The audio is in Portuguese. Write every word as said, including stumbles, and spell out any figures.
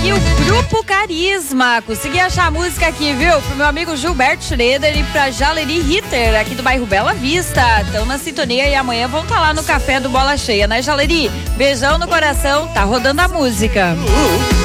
aqui o Grupo Carisma. Consegui achar a música aqui, viu? Pro meu amigo Gilberto Schroeder e pra Jaleri Ritter, aqui do bairro Bela Vista. Estão na sintonia e amanhã vão estar lá no café do Bola Cheia, né, Jaleri? Beijão no coração, tá rodando a música.